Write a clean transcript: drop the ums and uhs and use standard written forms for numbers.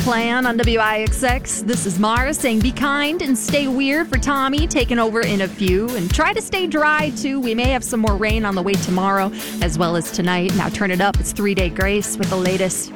Plan on WIXX. This is Mara saying be kind and stay weird for Tommy, taking over in a few. And try to stay dry, too. We may have some more rain on the way tomorrow as well as tonight. Now turn it up. It's 3 Day Grace with the latest.